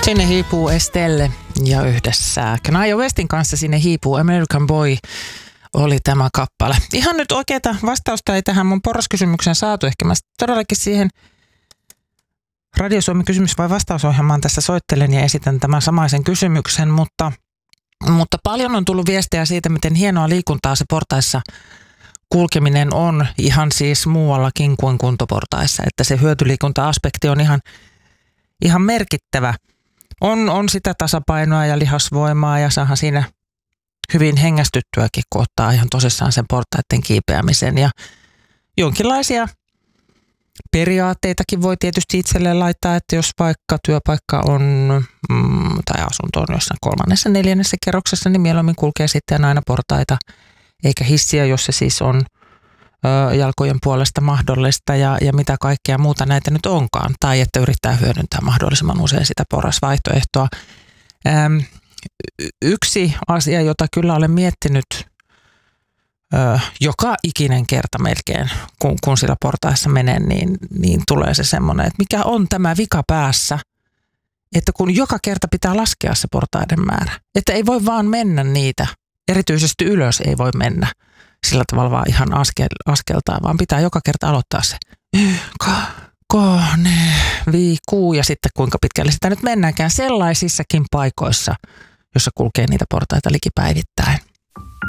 Sinne hiipuu Estelle ja yhdessä Kanye Westin kanssa sinne hiipuu American Boy oli tämä kappale. Ihan nyt oikeaa vastausta ei tähän mun porraskysymykseen saatu. Ehkä mä todellakin siihen Radio Suomen kysymys- vai vastausohjelmaan tässä soittelen ja esitän tämän samaisen kysymyksen, mutta paljon on tullut viestejä siitä, miten hienoa liikuntaa se portaissa kulkeminen on ihan siis muuallakin kuin kuntoportaissa, että se hyötyliikunta-aspekti on ihan merkittävä. On sitä tasapainoa ja lihasvoimaa ja saahan siinä hyvin hengästyttyäkin, kun ottaa ihan tosissaan sen portaiden kiipeämisen. Ja jonkinlaisia periaatteitakin voi tietysti itselleen laittaa, että jos vaikka työpaikka on tai asunto on jossain 3., 4. kerroksessa, niin mieluummin kulkee sitten aina portaita eikä hissiä, jos se siis on jalkojen puolesta mahdollista ja mitä kaikkea muuta näitä nyt onkaan. Tai että yrittää hyödyntää mahdollisimman usein sitä porrasvaihtoehtoa. Yksi asia, jota kyllä olen miettinyt joka ikinen kerta melkein, kun sillä portaissa menen, niin tulee se semmoinen, että mikä on tämä vika päässä, että kun joka kerta pitää laskea se portaiden määrä, että ei voi vaan mennä niitä, erityisesti ylös ei voi mennä sillä tavalla vaan ihan askeltaan, vaan pitää joka kerta aloittaa se 3, 5, 6 ja sitten kuinka pitkälle sitä nyt mennäänkään sellaisissakin paikoissa, jossa kulkee niitä portaita likipäivittäin.